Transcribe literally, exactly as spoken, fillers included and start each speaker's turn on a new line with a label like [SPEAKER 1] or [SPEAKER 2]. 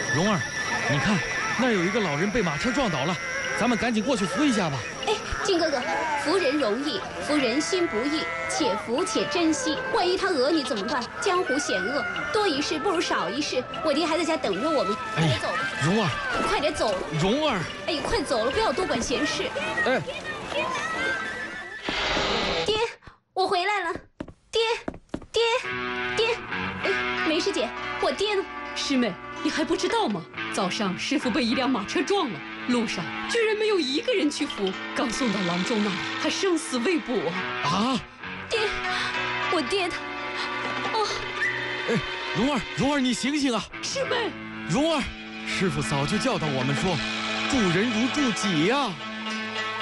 [SPEAKER 1] 蓉儿，你看，那儿有一个老人被马车撞倒了，咱们赶紧过去扶一下吧。
[SPEAKER 2] 哎，靖哥哥，扶人容易，扶人心不易，且扶且珍惜。万一他讹你怎么办？江湖险恶，多一事不如少一事。我爹还在家等着我们，快点走吧。
[SPEAKER 1] 蓉儿，
[SPEAKER 2] 快点走。
[SPEAKER 1] 蓉儿，
[SPEAKER 2] 哎，快走了，不要多管闲事。
[SPEAKER 1] 哎，
[SPEAKER 2] 爹，我回来了。爹，爹，爹，哎，梅师姐，我爹呢？
[SPEAKER 3] 师妹，你还不知道吗？早上师傅被一辆马车撞了，路上居然没有一个人去扶，刚送到郎中那里，还生死未卜啊！
[SPEAKER 1] 啊！
[SPEAKER 2] 爹，我爹他，哦，
[SPEAKER 1] 哎，蓉儿，蓉儿，你醒醒啊！
[SPEAKER 3] 师妹，
[SPEAKER 1] 蓉儿，师傅早就教导我们说，助人如助己呀。